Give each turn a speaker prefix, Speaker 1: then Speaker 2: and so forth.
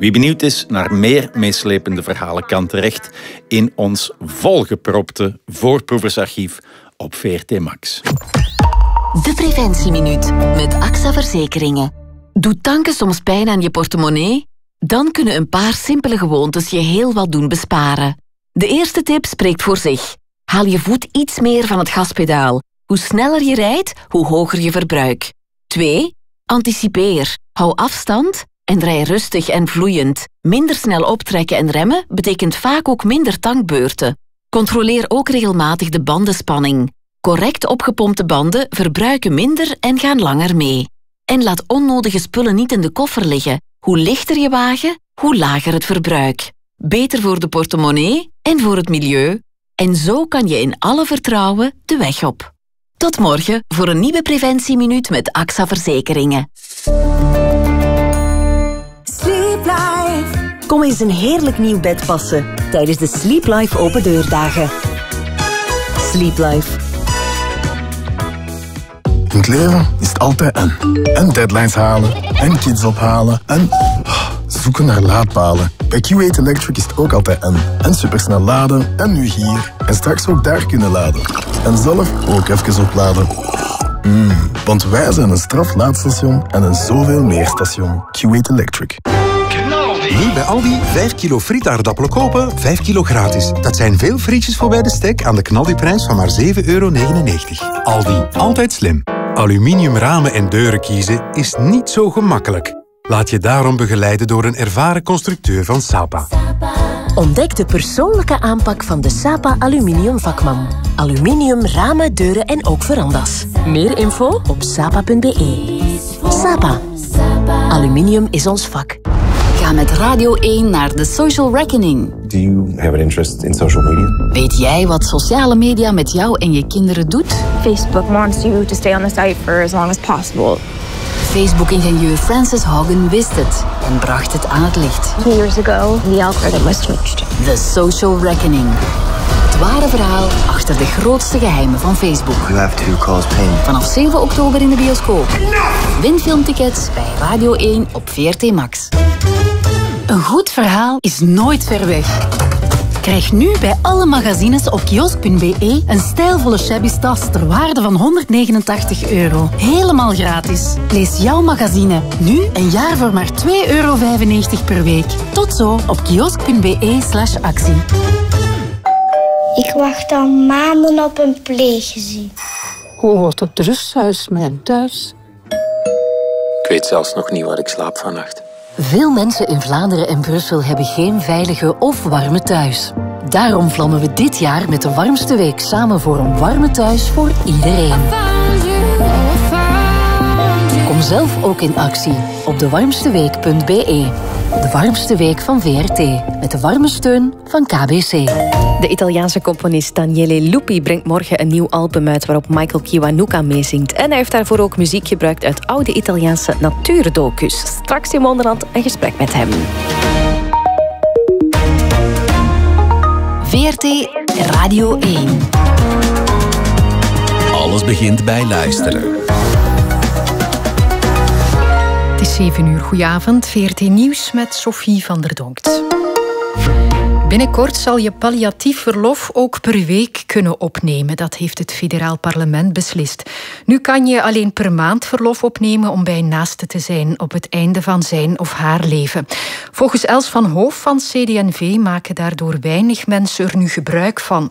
Speaker 1: Wie benieuwd is naar meer meeslepende verhalen kan terecht in ons volgepropte voorproeversarchief op VRT Max.
Speaker 2: De Preventieminuut met AXA Verzekeringen. Doet tanken soms pijn aan je portemonnee? Dan kunnen een paar simpele gewoontes je heel wat doen besparen. De eerste tip spreekt voor zich. Haal je voet iets meer van het gaspedaal. Hoe sneller je rijdt, hoe hoger je verbruik. 2. Anticipeer. Hou afstand en rij rustig en vloeiend. Minder snel optrekken en remmen betekent vaak ook minder tankbeurten. Controleer ook regelmatig de bandenspanning. Correct opgepompte banden verbruiken minder en gaan langer mee. En laat onnodige spullen niet in de koffer liggen. Hoe lichter je wagen, hoe lager het verbruik. Beter voor de portemonnee en voor het milieu. En zo kan je in alle vertrouwen de weg op. Tot morgen voor een nieuwe Preventieminuut met AXA Verzekeringen.
Speaker 3: Sleep Life. Kom eens een heerlijk nieuw bed passen tijdens de Sleep Life open deurdagen. Sleep Life.
Speaker 4: In het leven is het altijd en deadlines halen, en kids ophalen, en zoeken naar laadpalen. Bij Q8 Electric is het ook altijd en supersnel laden, en nu hier, en straks ook daar kunnen laden. En zelf ook even opladen. Want wij zijn een straflaadstation en een zoveel meer station. Q8 Electric.
Speaker 5: Nu bij Aldi 5 kilo frietaardappelen kopen, 5 kilo gratis. Dat zijn veel frietjes voor bij de stek aan de knaldiprijs van maar €7,99. Aldi, altijd slim. Aluminium ramen en deuren kiezen is niet zo gemakkelijk. Laat je daarom begeleiden door een ervaren constructeur van Sapa.
Speaker 3: Ontdek de persoonlijke aanpak van de Sapa Aluminium vakman. Aluminium, ramen, deuren en ook verandas. Meer info op sapa.be. Sapa. Aluminium is ons vak.
Speaker 2: Ga met Radio 1 naar de Social Reckoning.
Speaker 6: Do you have an interest in social media?
Speaker 2: Weet jij wat sociale media met jou en je kinderen doet?
Speaker 7: Facebook wants you to stay on the site for as long as possible.
Speaker 2: Facebook-ingenieur Frances Haugen wist het en bracht het aan het licht.
Speaker 7: 2 years ago, the algorithm was switched.
Speaker 2: The Social Reckoning. Het ware verhaal achter de grootste geheimen van Facebook.
Speaker 6: You have to cause pain.
Speaker 2: Vanaf 7 oktober in de bioscoop. Win filmtickets bij Radio 1 op VRT Max.
Speaker 8: Een goed verhaal is nooit ver weg. Krijg nu bij alle magazines op kiosk.be een stijlvolle shabby tas ter waarde van €189. Helemaal gratis. Lees jouw magazine nu een jaar voor maar €2,95 per week. Tot zo op kiosk.be/actie.
Speaker 9: Ik wacht al maanden op een pleeggezin.
Speaker 10: Hoe wordt het rusthuis mijn thuis?
Speaker 11: Ik weet zelfs nog niet waar ik slaap vannacht.
Speaker 12: Veel mensen in Vlaanderen en Brussel hebben geen veilige of warme thuis. Daarom vlammen we dit jaar met de Warmste Week samen voor een warme thuis voor iedereen. Kom zelf ook in actie op dewarmsteweek.be. De warmste week van VRT. Met de warme steun van KBC.
Speaker 13: De Italiaanse componist Daniele Lupi brengt morgen een nieuw album uit waarop Michael Kiwanuka meezingt. En hij heeft daarvoor ook muziek gebruikt uit oude Italiaanse natuurdocus. Straks in Wonderland een gesprek met hem.
Speaker 2: VRT Radio 1.
Speaker 14: Alles begint bij luisteren.
Speaker 15: Het is 7 uur. Goedenavond. VRT Nieuws met Sophie van der Donkt. Binnenkort zal je palliatief verlof ook per week kunnen opnemen. Dat heeft het federaal parlement beslist. Nu kan je alleen per maand verlof opnemen om bij een naaste te zijn op het einde van zijn of haar leven. Volgens Els van Hoof van CD&V maken daardoor weinig mensen er nu gebruik van.